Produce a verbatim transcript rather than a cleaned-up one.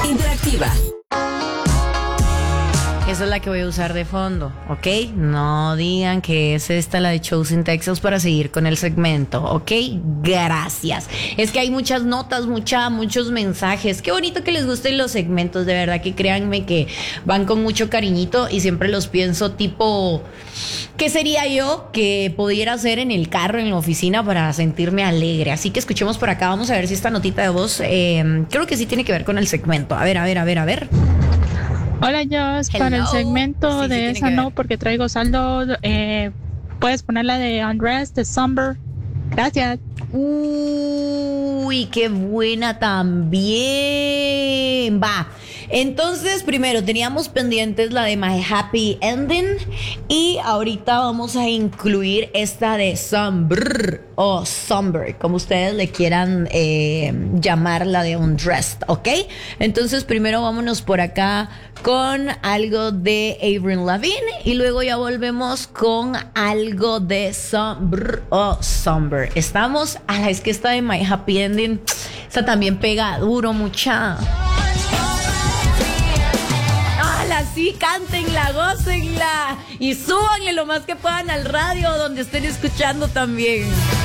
interactiva. Esa es la que voy a usar de fondo, ¿ok? No digan que es esta la de Shows in Texas para seguir con el segmento, ¿ok? Gracias. Es que hay muchas notas, mucha, muchos mensajes. Qué bonito que les gusten los segmentos, de verdad que créanme que van con mucho cariñito y siempre los pienso tipo, ¿qué sería yo que pudiera hacer en el carro, en la oficina para sentirme alegre? Así que escuchemos por acá, vamos a ver si esta notita de voz, eh, creo que sí tiene que ver con el segmento. A ver, a ver, a ver, a ver. Hola, Joss, para el segmento Sí, sí, de tiene esa que no, ver. porque traigo saldo, eh, puedes poner la de Undressed, de Somber. Gracias. Uy, qué buena también. Va. Entonces, primero teníamos pendientes la de My Happy Ending y ahorita vamos a incluir esta de Somber o Somber, como ustedes le quieran eh, llamar, la de Undressed, ¿ok? Entonces, primero vámonos por acá con algo de Avril Lavigne y luego ya volvemos con algo de Somber o Somber. Estamos, ah, es que esta de My Happy Ending, esta también pega duro, mucha. Sí, cántenla, gócenla y súbanle lo más que puedan al radio donde estén escuchando también.